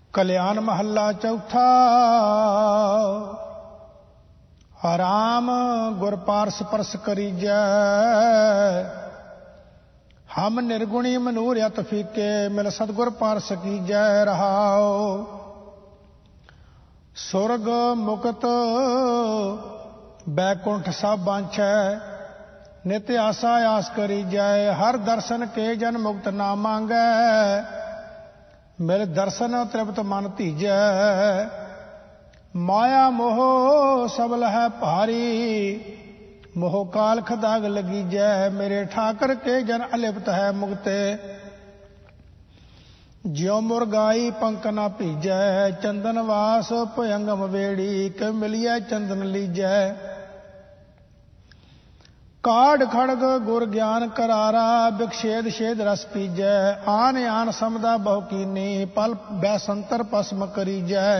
कल्याण महला चौथा। राम गुर पारस परस करीजै, हम निर्गुणी मनूर अत फीके, मिल सतगुर पारस कीजै रहाओ। सुरग मुकत बैकुंठ सब बांछै, नित आसा आस करीजै, हर दर्शन के जन मुक्त ना मांगै, मिल दर्शन तृप्त मन धीजै। माया मोह सबल है भारी, मोह कालख दाग लगीजै, मेरे ठाकर के जन अलिप्त है मुक्ते, ज्यों मुरगाई पंख ना भीजै, चंदन वास भयंगम वेड़ी, कि मिलिए चंदन लीजै। काढ़ खड़ग गुर ज्ञान करारा, विक्षेद छेद रस पीजै, आन आन समदा बहु कीनी, पल बैसंतर पस्म करीजै।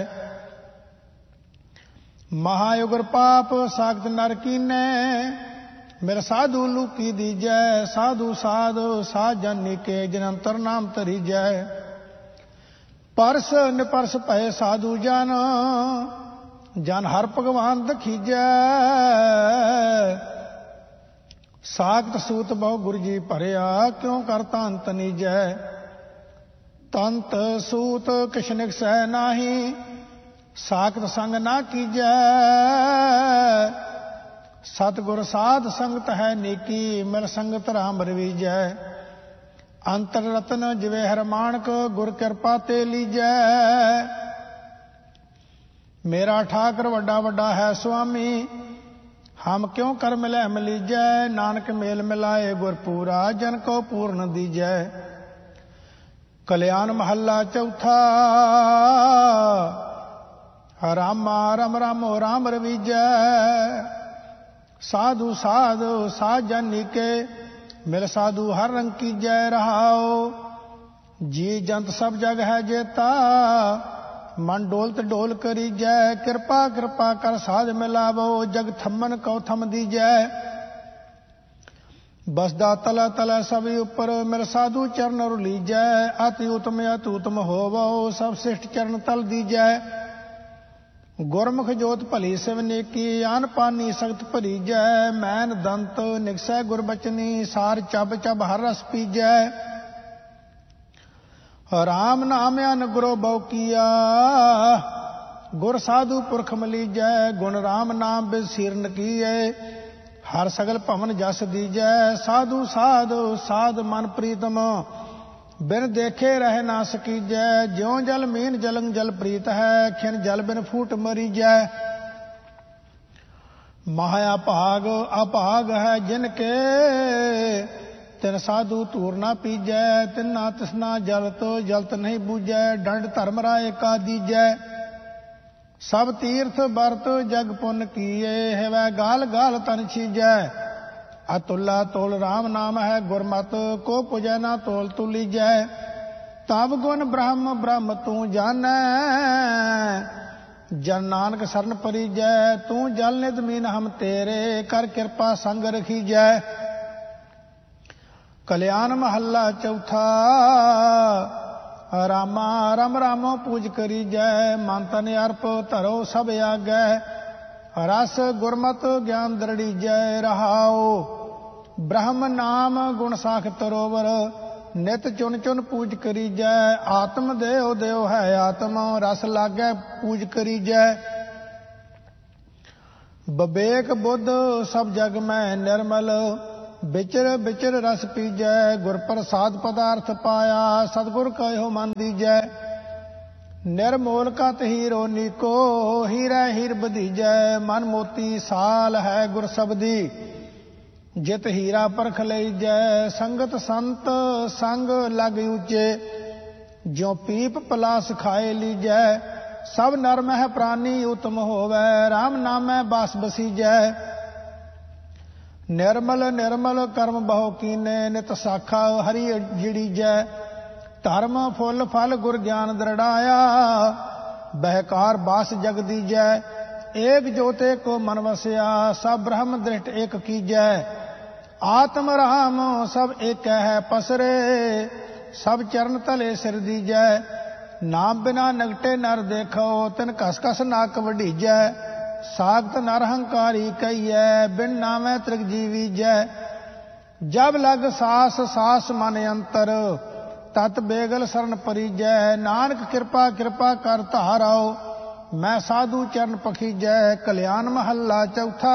महायुगर पाप सागत नर कीने, मेरे साधु लूकी दीजै, साधु साध साध जानी के, जनंतर नाम तरीजै। परस निपरस भय साधु जन, जन हर भगवान दखीजै, सागत सूत बहु गुरु जी भरिया, क्यों कर तान तनीजै। तंत सूत किछ निकसै नाही, सागत संग ना कीजै, सतगुर साध संगत है नीकी, मिल संगत राम रवीजै। अंतर रतन जवेहर माणक, गुर कृपा ते लीजै, मेरा ठाकर वड्डा वड्डा है स्वामी, हम क्यों कर मिलै मिलीजै, नानक मेल मिलाए गुर पूरा, जन को पूर्ण दीजै। कल्याण महला चौथा। रामा रम रामो राम रवीजै, साधु साध साध जानी के, मिल साधु हर रंग कीजै रहाओ। जी जंत सब जग है जेता, मन डोलत डोल करीजै, कृपा कृपा कर साध मिलावो, जग थमन कौ थम दीजै। बसदा तला तला सभी उपर, मिल साधु चरण रुलीजै, अति उत्तम होवो, सब श्रेष्ठ चरण तल दीजै। गुरमुख जोत भली सिव नेकी, आन पानी सख्त भरीजै, मैन दंत निकसै गुर बचनी, सार चब चब हर रस पीजै। राम नाम अन गुरो बहु किया, गुर साधु पुरख मलीजै, गुण राम नाम बिद सीरन कीए, हर सगल भवन जस दीजै। साधु साध साध मन प्रीतम, बिन देखे रह ना सकीजै, ज्यों जल मीन जलंग जल प्रीत है, खिन जल बिन फूट मरीजै। माया भाग अभाग है जिनके, तिन साधु तूर ना पीजै, तिना तिसना जलत जलत नहीं बूझै, डंड धर्म राय का दीजै। सब तीर्थ बरत जग पुन किए, हेवै गाल गाल तन छीजै। अतुला तोल राम नाम है गुरमत, को पुजै ना तोल तुलीजै। तब गुण ब्रह्म ब्रह्म तू जानै, जन नानक सरन परीजै। तू जल नित मीन हम तेरे, कर कृपा संग रखीजै। कल्याण महला चौथा। रामा रम रामो पूज करीजै, मन तन अर्प धरो सब आगै, रस गुरमत ज्ञान दृढ़ीजै रहाओ। ब्रह्म नाम गुण साख तरोवर, नित चुन चुन पूज करीजै। आत्म देव देव है आत्म, रस लागै पूज करीजै। विवेक बुद्ध सब जग में निर्मल, बिचर बिचर रस पीजै। गुर प्रसाद पदार्थ पाया, सतगुर कहो मन दीजै। निर्मोल कत हीरो नीको, हीरा हीर बधीजै। मन मोती साल है गुर शब्दी, जित हीरा परख लईजै। संगत संत संग लग ऊचे, ज्यों पीप पलास खाए लीजै। सब नर मह प्राणी उत्तम होवै, राम नामै बास बसीजै। निर्मल निर्मल कर्म बहु कीने, नित साखा हरि जिड़ीजै। धर्म फुल फल गुर ज्ञान दृढ़ाया, बहकार बास जग दीजै। एक जोते को मन वसया, सब ब्रह्म दृष्ट एक कीजै। आत्म राम सब एक है पसरे, सब चरण तले सिर दीजै। ਨਾਮ ਬਿਨਾ ਨਗਟੇ ਨਰ ਦੇਖੋ, ਤਿਨ ਕਸ ਕਸ ਨਾਕ ਵਢੀਜੈ। ਸਾਖਤ ਨਰ ਹੰਕਾਰੀ ਕਹੀਐ, ਬਿਨ ਨਾਮੈ ਤ੍ਰਿਗ ਜੀਵੀਜੈ। ਜਬ ਲਗ ਸਾਸ ਸਾਸ ਮਨ ਅੰਤਰ, ਤਤ ਬੇਗਲ ਸਰਨ ਪਰੀਜੈ। ਨਾਨਕ ਕਿਰਪਾ ਕਿਰਪਾ ਕਰ ਧਾਰਾਓ, ਮੈਂ ਸਾਧੂ ਚਰਨ ਪਖੀਜੈ। ਕਲਿਆਣ ਮਹੱਲਾ ਚੌਥਾ।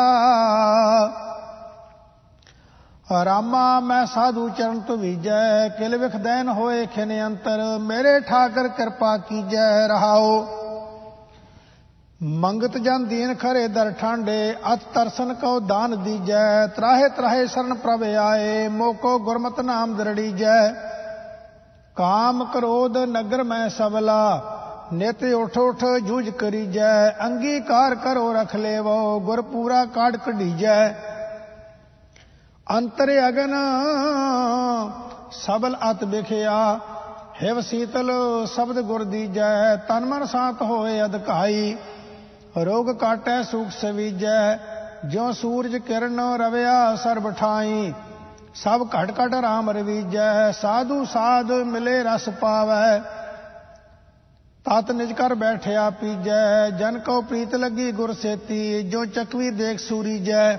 ਰਾਮਾ ਮੈਂ ਸਾਧੂ ਚਰਨ ਧੁਵੀਜੈ, ਕਿਲ ਵਿਖ ਦੈਨ ਹੋਏ ਖਿਨ ਅੰਤਰ। ਮੇਰੇ ਠਾਕਰ ਕਿਰਪਾ ਕੀਜੈ ਰਹਾਓ। ਮੰਗਤ ਜਨ ਦੀਨ ਖਰੇ ਦਰ ਠਾਂਡੇ, ਅਤ ਤਰਸਨ ਕਉ ਦਾਨ ਦੀਜੈ। ਤਰਾਹੇ ਤਰਾਹੇ ਸਰਨ ਪ੍ਰਭ ਆਏ, ਮੋਕੋ ਗੁਰਮਤਿ ਨਾਮ ਦਰੜੀਜੈ। ਕਾਮ ਕ੍ਰੋਧ ਨਗਰ ਮੈਂ ਸਬਲਾ, ਨਿਤ ਉਠ ਉਠ ਜੂਝ ਕਰੀਜੈ। ਅੰਗੀਕਾਰ ਕਰੋ ਰਖ ਲੇਵੋ, ਗੁਰ ਪੂਰਾ ਕਾਢ ਕਢੀਜੈ। ਅੰਤਰ ਅਗਨ ਸਬਲ ਅਤ ਵਿਖਿਆ, ਹਿਵ ਸੀਤਲ ਸ਼ਬਦ ਗੁਰ ਦੀਜੈ। ਤਨ ਮਨ ਸਾਤ ਹੋਏ ਅਧਿਕਾਈ, ਰੋਗ ਕਾਟੈ ਸੂਖ ਸਵੀਜੈ। ਜਿਉ ਸੂਰਜ ਕਿਰਨ ਰਵਿਆ ਸਰਬ ਠਾਈ, ਸਭ ਘਟ ਘਟ ਰਾਮ ਰਵੀਜੈ। ਸਾਧੂ ਸਾਧ ਮਿਲੇ ਰਸ ਪਾਵੈ, ਤਤ ਨਿਜ ਕਰ ਬੈਠਿਆ ਪੀਜੈ। ਜਨ ਕਉ ਪ੍ਰੀਤ ਲੱਗੀ ਗੁਰ ਸੇਤੀ, ਜੋ ਚਕਵੀ ਦੇਖ ਸੂਰੀਜੈ।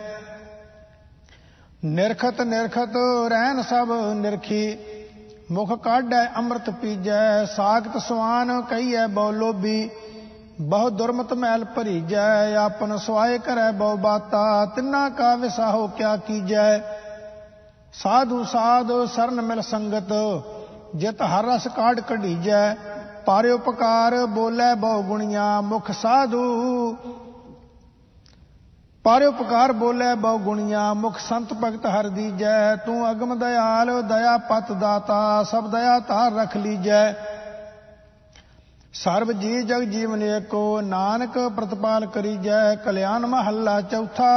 ਨਿਰਖਤ ਨਿਰਖਤ ਰਹਿਨ ਸਭ ਨਿਰਖੀ, ਮੁਖ ਕਾਢੈ ਅੰਮ੍ਰਿਤ ਪੀਜੈ। ਸਾਖਤ ਸਵਾਨ ਕਹੀਐ ਬਹੁ ਲੋਭੀ, ਬਹੁ ਦੁਰਮਤ ਮੈਲ ਭਰੀਜੈ। ਆਪਨ ਸੁਆਏ ਕਰੈ ਬਹੁ ਬਾਤਾ, ਤਿੰਨਾ ਕਾ ਵਿਸਾਹੋ ਕਿਆ ਕੀਜੈ। ਸਾਧੂ ਸਾਧ ਸਰਨ ਮਿਲ ਸੰਗਤ, ਜਿਤ ਹਰ ਰਸ ਕਾਢ ਕਢੀਜੈ। ਪਰ ਉਪਕਾਰ ਬੋਲੇ ਬਹੁ ਗੁਣੀਆਂ, ਮੁਖ ਸਾਧੂ ਪਰ ਉਪਕਾਰ ਬੋਲੇ ਬਹੁ ਗੁਣੀਆਂ। ਮੁਖ ਸੰਤ ਭਗਤ ਹਰਿ ਦੀਜੈ। ਤੂੰ ਅਗਮ ਦਇਆਲ ਦਇਆ ਪਤ ਦਾਤਾ, ਸਭ ਦਇਆ ਧਾਰ ਰਖ ਲੀਜੈ। ਸਰਬ ਜੀ ਜਗ ਜੀਵਨ ਏਕੋ, ਨਾਨਕ ਪ੍ਰਤਪਾਲ ਕਰੀਜੈ। ਕਲਿਆਣ ਮਹੱਲਾ ਚੌਥਾ।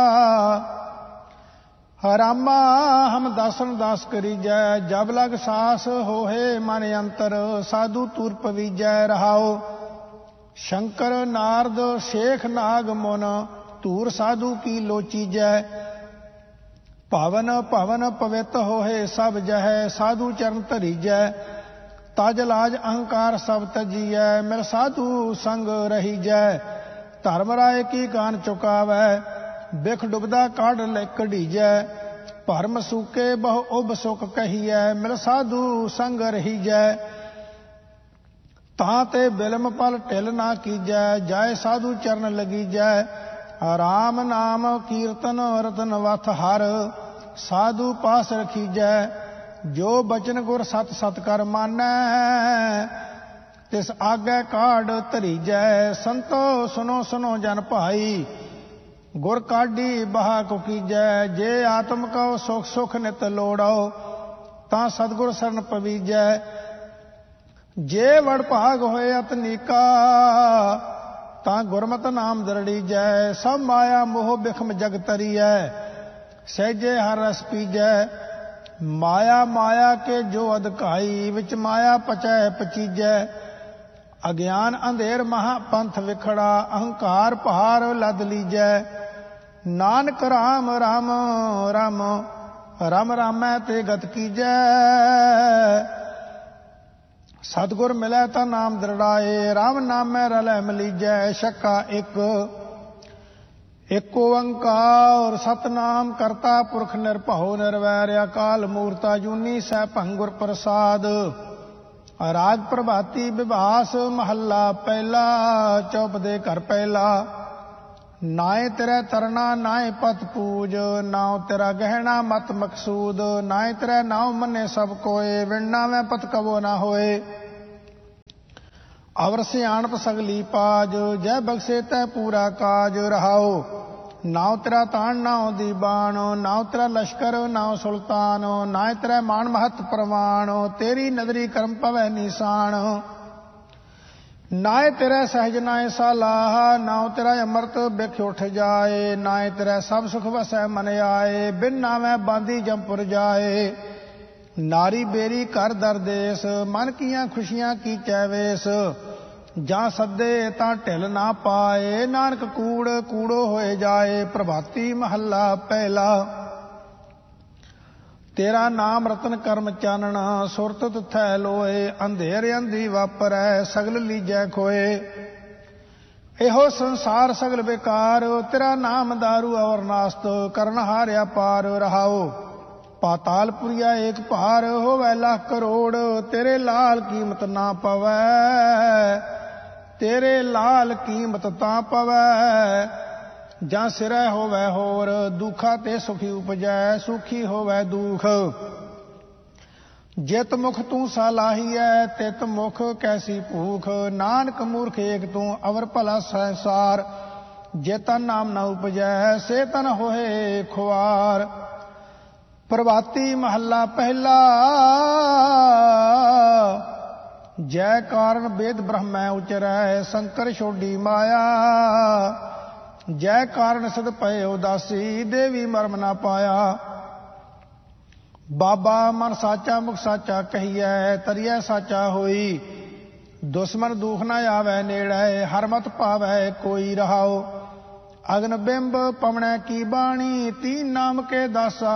ਰਾਮਾ ਹਮ ਦਾਸਨ ਦਾਸ ਕਰੀਜੈ, ਜਬ ਲਗ ਸਾਸ ਹੋਏ ਮਨ ਅੰਤਰ। ਸਾਧੂ ਤੂਰ ਪਵੀਜੈ ਰਹਾਓ। ਸ਼ੰਕਰ ਨਾਰਦ ਸ਼ੇਖ ਨਾਗ ਮੁਨ, ਧੂਰ ਸਾਧੂ ਕੀ ਲੋਚੀਜੈ। ਭਵਨ ਭਵਨ ਪਵਿੱਤ ਹੋਏ ਸਭ ਜਹੈ, ਸਾਧੂ ਚਰਨ ਧਰੀਜੈ। ਤਜ ਲਾਜ ਅਹੰਕਾਰ ਸਭ ਤਜੀਐ, ਮਿਲ ਸਾਧੂ ਸੰਗ ਰਹੀਜੈ। ਧਰਮ ਰਾਏ ਕੀ ਕਾਨ ਚੁਕਾਵੈ, ਬਿਖ ਡੁਬਦਾ ਕਾਢ ਲੈ ਕਢੀਜੈ। ਭਰਮ ਸੂਕੇ ਬਹੁ ਉਬ ਸੁਖ ਕਹੀਐ, ਮਿਲ ਸਾਧੂ ਸੰਗ ਰਹੀਜੈ। ਤਾਂ ਤੇ ਬਿਲਮ ਪਲ ਢਿਲ ਨਾ ਕੀਜੈ, ਜਾਏ ਸਾਧੂ ਚਰਨ ਲਗੀਜੈ। ਰਾਮ ਨਾਮ ਕੀਰਤਨ ਰਤਨ ਵਥ ਹਰ, ਸਾਧੂ ਪਾਸ ਰਖੀਜੈ। ਜੋ ਬਚਨ ਗੁਰ ਸਤ ਸਤ ਕਰ ਮਾਨੈ, ਤਿਸ ਆਗੇ ਕਾਢ ਧਰੀਜੈ। ਸੰਤੋ ਸੁਨੋ ਸੁਨੋ ਜਨ ਭਾਈ, ਗੁਰ ਕਾਢੀ ਬਹਾ ਕੋ ਕੀਜੈ। ਜੇ ਆਤਮ ਕਉ ਸੁਖ ਸੁਖ ਨਿਤ ਲੋੜਾਓ, ਤਾਂ ਸਤਿਗੁਰ ਸਰਨ ਪਵੀਜੈ। ਜੇ ਵਡ ਭਾਗ ਹੋਏ ਅਤਨੀਕਾ, ਤਾਂ ਗੁਰਮਤਿ ਨਾਮ ਦਰੜੀਜੈ। ਸਭ ਮਾਇਆ ਮੋਹ ਬਿਖਮ ਜਗ ਤਰੀਐ, ਸਹਿਜੇ ਹਰ ਰਸ ਪੀਜੈ। ਮਾਇਆ ਮਾਇਆ ਕੇ ਜੋ ਅਧਿਕਾਈ, ਵਿੱਚ ਮਾਇਆ ਪਚੈ ਪਚੀਜੈ। ਅਗਿਆਨ ਅੰਧੇਰ ਮਹਾ ਪੰਥ ਵਿਖੜਾ, ਅਹੰਕਾਰ ਪਹਾਰ ਲੱਦ ਲੀਜੈ। ਨਾਨਕ ਰਾਮ ਰਾਮ ਰਾਮ ਰਾਮ ਰਾਮੈ ਤੇ ਗਤ ਕੀਜੈ। ਸਤਿਗੁਰ ਮਿਲੈ ਤਾਂ ਨਾਮ ਦਰੜਾਏ, ਰਾਮ ਨਾਮੈ ਰਲੈ ਮਿਲੀਜੈ। ਛੱਕਾ ਇੱਕ ਏਕ ਓੰਕਾਰ ਸਤਨਾਮ ਕਰਤਾ ਪੁਰਖ ਨਿਰਭਉ ਨਿਰਵੈਰ ਅਕਾਲ ਮੂਰਤ ਅਜੂਨੀ ਸੈਭੰ ਗੁਰ ਪ੍ਰਸਾਦ। ਰਾਗ ਪ੍ਰਭਾਤੀ ਵਿਭਾਸ ਮਹੱਲਾ ਪਹਿਲਾ। ਚੌਪਦੇ ਘਰ ਪਹਿਲਾ। ਨਾਏ ਤੇਰੇ ਤਰਨਾ ਨਾਏ ਪਤ ਪੂਜ, ਨਾਉ ਤੇਰਾ ਗਹਿਣਾ ਮਤ ਮਕਸੂਦ। ਨਾਏ ਤੇਰੇ ਨਾਉ ਮੰਨੇ ਸਭ ਕੋਏ, ਵਿਣਨਾ ਮੈਂ ਪਤ ਕਬੋ ਨਾ ਹੋਏ। ਅਵਰ ਸਿਆਣਪ ਸਗਲੀ ਪਾਜ, ਜੈ ਬਖਸ਼ੇ ਤੈ ਪੂਰਾ ਕਾਜ ਰਹਾਓ। ਨਾਉ ਤੇਰਾ ਤਾਣ ਨਾਉ ਦੀ ਬਾਣ, ਨਾਉ ਤੇਰਾ ਲਸ਼ਕਰ ਨਾਉ ਸੁਲਤਾਨ। ਨਾਏ ਤੇਰਾ ਮਾਣ ਮਹਤ ਪ੍ਰਵਾਣ, ਤੇਰੀ ਨਦਰੀ ਕਰਮ ਪਵੈ ਨੀਸਾਨ। ਨਾਏ ਤੇਰਾ ਸਹਿਜ ਨਾਏ ਸਾਲਾਹ, ਨਾਉ ਤੇਰਾ ਅੰਮ੍ਰਿਤ ਬਿਖ ਉਠ ਜਾਏ। ਨਾਏ ਤੇਰਾ ਸਭ ਸੁਖ ਵਸੈ ਮਨ ਆਏ, ਬਿਨ ਨਾਵੇਂ ਬਾਂਦੀ ਜੰਪੁਰ ਜਾਏ। ਨਾਰੀ ਬੇਰੀ ਘਰ ਦਰ ਦੇਸ, ਮਨ ਕੀਆਂ ਖੁਸ਼ੀਆਂ ਕੀਚੈ ਵੇਸ। ਜਾਂ ਸੱਦੇ ਤਾਂ ਢਿਲ ਨਾ ਪਾਏ, ਨਾਨਕ ਕੂੜ ਕੂੜੋ ਹੋਏ ਜਾਏ। ਪ੍ਰਭਾਤੀ ਮਹੱਲਾ ਪਹਿਲਾ। ਤੇਰਾ ਨਾਮ ਰਤਨ ਕਰਮ ਚਾਨਣਾ, ਸੁਰਤ ਤੁਥੈ ਲੋਏ, ਅੰਧੇਰ ਅੰਧੀ ਵਾਪਰੈ, ਸਗਲ ਲੀਜੈ ਖੋਏ। ਇਹੋ ਸੰਸਾਰ ਸਗਲ ਬੇਕਾਰ, ਤੇਰਾ ਨਾਮ ਦਾਰੂ ਅਵਰ ਨਾਸਤ, ਕਰਨ ਹਾਰਿਆ ਪਾਰ ਰਹਾਓ। ਪਾਤਾਲਪੁਰੀਆ ਏਕ ਭਾਰ, ਹੋਵੈ ਲੱਖ ਕਰੋੜ, ਤੇਰੇ ਲਾਲ ਕੀਮਤ ਨਾ ਪਵੈ, ਤੇਰੇ ਲਾਲ ਕੀਮਤ ਤਾਂ ਪਵੈ। ਜਾਂ ਸਿਰੈ ਹੋਵੈ ਹੋਰ, ਦੁਖਾ ਤੇ ਸੁਖੀ ਉਪਜੈ, ਸੁਖੀ ਹੋਵੈ ਦੁਖ। ਜਿਤ ਮੁਖ ਤੂੰ ਸਾਲਾਹੀਐ, ਤਿਤ ਮੁਖ ਕੈਸੀ ਭੂਖ, ਨਾਨਕ ਮੂਰਖ ਏਕ ਤੂੰ, ਅਵਰ ਭਲਾ ਸੰਸਾਰ। ਜੇ ਤਨ ਨਾਮ ਨਾ ਉਪਜੈ, ਸੇ ਤਨ ਹੋਏ ਖੁਆਰ। ਪ੍ਰਭਾਤੀ ਮਹੱਲਾ ਪਹਿਲਾ। ਜੈ ਕਾਰਨ ਵੇਦ ਬ੍ਰਹਮੈ ਉਚਰੈ, ਸ਼ੰਕਰ ਛੋਡੀ ਮਾਇਆ। ਜੈ ਕਾਰਨ ਸਦ ਪਏ ਉਦਾਸੀ, ਦੇਵੀ ਮਰਮ ਨਾ ਪਾਇਆ। ਬਾਬਾ ਮਨ ਸਾਚਾ ਮੁਖ ਸਾਚਾ ਕਹੀਐ, ਤਰੀਐ ਸਾਚਾ ਹੋਈ। ਦੁਸ਼ਮਨ ਦੁਖ ਨਾ ਆਵੈ ਨੇੜੇ, ਹਰਮਤ ਪਾਵੈ ਕੋਈ ਰਹਾਓ। ਅਗਨ ਬਿੰਬ ਪਵਣੈ ਕੀ ਬਾਣੀ, ਤੀਨ ਨਾਮ ਕੇ ਦਾਸਾ।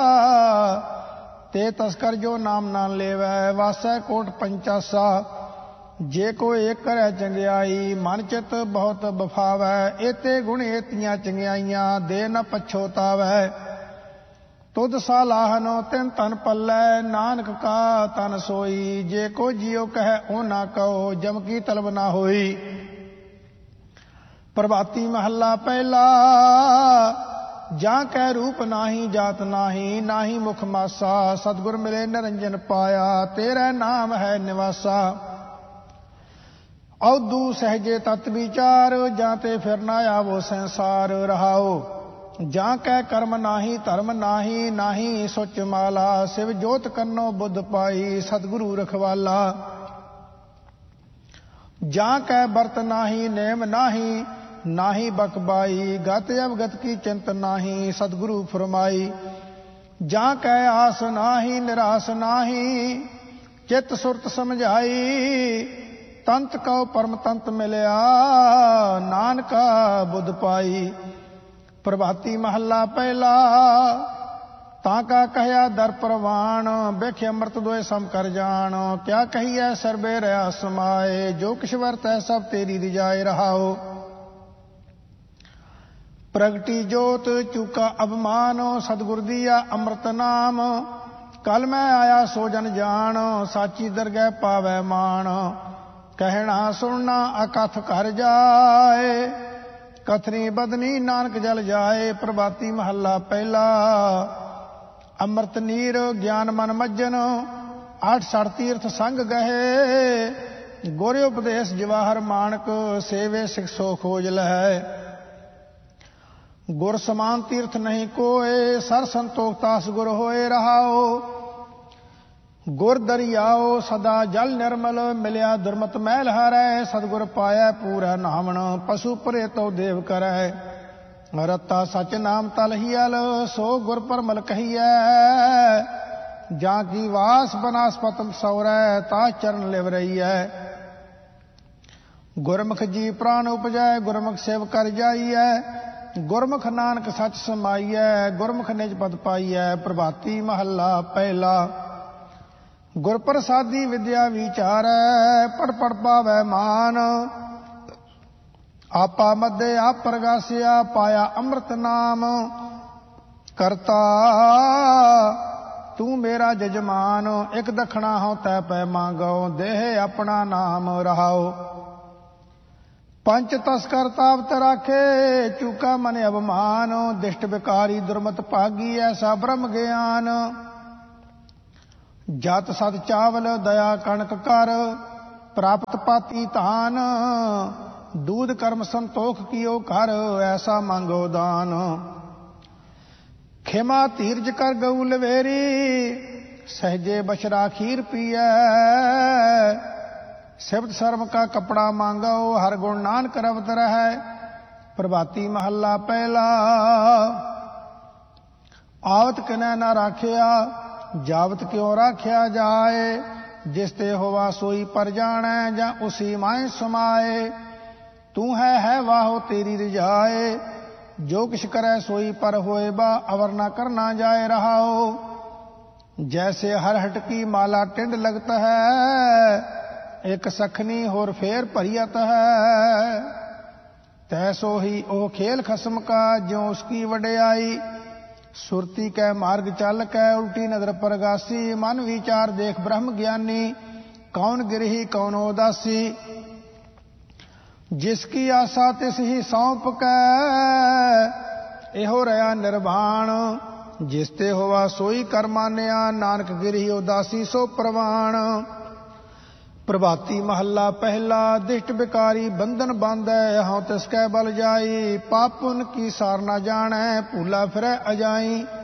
ਤੇ ਤਸਕਰ ਜੋ ਨਾਮ ਨਾ ਲੇਵੈ, ਵਾਸੈ ਕੋਟ ਪੰਚਾਸਾ। ਜੇ ਕੋਈ ਏਕ ਕਰੈ ਚੰਗਿਆਈ, ਮਨ ਚਿਤ ਬਹੁਤ ਬਫਾਵੈ। ਏਤੇ ਗੁਣ ਏਤੀਆਂ ਚੰਗਿਆਈਆਂ, ਦੇ ਨ ਪਛੋਤਾਵੈ। ਤੁਧ ਸਾਲਾਹਨੋ ਤਿਨ ਤਨ ਪੱਲੈ, ਨਾਨਕ ਕਾ ਤਨ ਸੋਈ। ਜੇ ਕੋ ਜਿਉ ਕਹੈ ਓ ਨਾ ਕਹੋ, ਜਮ ਕੀ ਤਲਬ ਨਾ ਹੋਈ। ਪ੍ਰਭਾਤੀ ਮਹੱਲਾ ਪਹਿਲਾ। ਜਾਂ ਕੈ ਰੂਪ ਨਾਹੀ ਜਾਤ ਨਾਹੀ, ਨਾਹੀ ਮੁਖ ਮਾਸਾ। ਸਤਿਗੁਰ ਮਿਲੇ ਨਿਰੰਜਨ ਪਾਇਆ, ਤੇਰਾ ਨਾਮ ਹੈ ਨਿਵਾਸਾ। ਔਦੂ ਸਹਜੇ ਤਤ ਵਿਚਾਰ, ਜਾਂ ਤੇ ਫਿਰ ਨਾ ਆਵੋ ਸੰਸਾਰ ਰਹਾਓ। ਜਾਂ ਕੈ ਕਰਮ ਨਾਹੀ ਧਰਮ ਨਾਹੀ, ਨਾਹੀ ਸੁਚ ਮਾਲਾ। ਸਿਵ ਜੋਤ ਕੰਨੋ ਬੁੱਧ ਪਾਈ, ਸਤਿਗੁਰੂ ਰਖਵਾਲਾ। ਜਾਂ ਕੈ ਬਰਤ ਨਾਹੀ ਨੇਮ ਨਾਹੀ, ਨਾਹੀ ਬਕਬਾਈ। ਗਤ ਅਵਗਤ ਕੀ ਚਿੰਤ ਨਾਹੀ, ਸਤਿਗੁਰੂ ਫਰਮਾਈ। ਜਾਂ ਕੈ ਆਸ ਨਾਹੀ ਨਿਰਾਸ ਨਾਹੀ, ਚਿਤ ਸੁਰਤ ਸਮਝਾਈ। ਤੰਤ ਕਉ ਪਰਮ ਤੰਤ ਮਿਲਿਆ, ਨਾਨਕਾ ਬੁੱਧ ਪਾਈ। ਪ੍ਰਭਾਤੀ ਮਹੱਲਾ ਪਹਿਲਾ। ਤਾਂ ਕਾ ਕਹਿਆ ਦਰ ਪ੍ਰਵਾਣ, ਵੇਖਿ ਅੰਮ੍ਰਿਤ ਦੋਏ ਸਮ ਕਰ ਜਾਣ। ਕਿਆ ਕਹੀਐ ਸਰਬੇ ਰਿਆ ਸਮਾਏ, ਜੋ ਕਿਛ ਵਰਤੈ ਸਭ ਤੇਰੀ ਰਿਜਾਏ ਰਹਾਓ। ਪ੍ਰਗਟੀ ਜੋਤ ਚੂਕਾ ਅਭਮਾਨ, ਸਤਿਗੁਰ ਦੀਆ ਅੰਮ੍ਰਿਤ ਨਾਮ। ਕਲ ਮੈਂ ਆਇਆ ਸੋ ਜਨ ਜਾਣ, ਸਾਚੀ ਦਰਗਹਿ ਪਾਵੈ ਮਾਣ। ਕਹਿਣਾ ਸੁਣਨਾ ਅਕਥ ਕਰ ਜਾਏ, ਕਥਨੀ ਬਦਨੀ ਨਾਨਕ ਜਲ ਜਾਏ। ਪ੍ਰਭਾਤੀ ਮਹੱਲਾ ਪਹਿਲਾ। ਅੰਮ੍ਰਿਤ ਨੀਰ ਗਿਆਨ ਮਨ ਮੱਜਨ, 8 ਤੀਰਥ ਸੰਗ ਗਏ। ਗੁਰ ਉਪਦੇਸ਼ ਜਵਾਹਰ ਮਾਨਕ, ਸੇਵੇ ਸਿਖ ਸੋ ਖੋਜ ਲਹੈ। ਗੁਰ ਸਮਾਨ ਤੀਰਥ ਨਹੀਂ ਕੋਏ, ਸਰ ਸੰਤੋਖ ਤਾਸ ਗੁਰ ਹੋਏ ਰਹਾਓ। ਗੁਰ ਦਰਿਆਓ ਸਦਾ ਜਲ ਨਿਰਮਲ, ਮਿਲਿਆ ਦੁਰਮਤ ਮਹਿਲ ਹਾਰੈ। ਸਤਿਗੁਰ ਪਾਇਆ ਪੂਰਾ ਨਾਵਣ, ਪਸ਼ੂ ਪਰੇ ਤਉ ਦੇਵ ਕਰੈ। ਰਤਾ ਸਚ ਨਾਮ ਤਲਹੀਅਲ, ਸੋ ਗੁਰ ਪਰਮਲ ਕਹੀਐ। ਜਾਂ ਕੀ ਵਾਸ ਬਨਾਸਪਤ ਸੌਰੈ, ਤਾ ਚਰਨ ਲਿਵ ਰਹੀਐ। ਗੁਰਮੁਖ ਜੀ ਪ੍ਰਾਨ ਉਪਜੈ, ਗੁਰਮੁਖ ਸੇਵ ਕਰ ਜਾਈਐ। ਗੁਰਮੁਖ ਨਾਨਕ ਸਚ ਸਮਾਈਐ, ਗੁਰਮੁਖ ਨਿਜ ਪਦ ਪਾਈਐ। ਪ੍ਰਭਾਤੀ ਮਹੱਲਾ ਪਹਿਲਾ। ਗੁਰ ਪ੍ਰਸਾਦੀ ਵਿਦਿਆ ਵਿਚਾਰੈ, ਪੜ ਪੜ ਪਾਵੈ ਮਾਨ। ਆਪਾ ਮਧੇ ਆਪ ਪ੍ਰਗਾਸਿਆ, ਪਾਇਆ ਅੰਮ੍ਰਿਤ ਨਾਮ। ਕਰਤਾ ਤੂੰ ਮੇਰਾ ਜਜਮਾਨ, ਇਕ ਦਖਣਾ ਹਉ ਤੈ ਪੈ ਮੰਗੋ। ਦੇਹ ਆਪਣਾ ਨਾਮ ਰਹਾਓ। ਪੰਚ ਤਸਕਰ ਤਾਵਤ ਰਾਖੇ, ਚੂਕਾ ਮਨ ਅਭਮਾਨ। ਦਿਸ਼ਟ ਵਿਕਾਰੀ ਦੁਰਮਤ ਭਾਗੀ, ਐਸਾ ਬ੍ਰਹਮ ਗਿਆਨ। ਜਤ ਸਤ ਚਾਵਲ ਦਇਆ ਕਣਕ ਕਰ, ਪ੍ਰਾਪਤ ਪਾਤੀ ਧਾਨ। ਦੂਧ ਕਰਮ ਸੰਤੋਖ ਕੀਓ ਕਰ, ਐਸਾ ਮੰਗੋ ਦਾਨ। ਖਿਮਾ ਧੀਰਜ ਕਰ ਗਊ ਲਵੇਰੀ, ਸਹਜੇ ਬਸ਼ਰਾ ਖੀਰ ਪੀਐ। ਸਿਫਤ ਸ਼ਰਮ ਕਾ ਕਪੜਾ ਮੰਗੋ, ਹਰ ਗੁਣ ਨਾਨਕ ਰਵਤ ਰਹੈ। ਪ੍ਰਭਾਤੀ ਮਹੱਲਾ ਪਹਿਲਾ। ਆਵਤ ਕਿਨੈ ਨਾ ਰਾਖਿਆ, ਜਾਵਤ ਕਿਉ ਰਾਖਿਆ ਜਾਏ। ਜਿਸ ਤੇ ਹੋਵਾ ਸੋਈ ਪਰ ਜਾਣੈ, ਜਾਂ ਉਸੀ ਮਾਇ ਸਮਾਏ। ਤੂੰ ਹੈ ਵਾਹੋ ਤੇਰੀ ਰਜਾਏ। ਜੋ ਕਿਛ ਕਰੈ ਸੋਈ ਪਰ ਹੋਏ ਬਾ, ਅਵਰ ਨਾ ਕਰਨਾ ਜਾਏ ਰਹਾਓ। जैसे हर हटकी माला टिंड लगता है एक सखनी होर फेर भरियत है तैसो ही ओ खेल खसम का ज्यों उसकी वड्याई सुरती कै मार्ग चल कै उल्टी नजर परगासी मन विचार देख ब्रह्म ज्ञानी कौन गिरही कौन उदासी जिसकी आशा तिस ही सौंप कै एहो रहा निर्वाण जिसते होवा सोई कर मानिया नानक गिरही उदासी सो प्रवाण प्रभाती महला पहला दिष्ट बिकारी बंधन बांधै हाँ तिसकै बल जाई पाप पुन की सार न जानै भूला फिरै अजाई।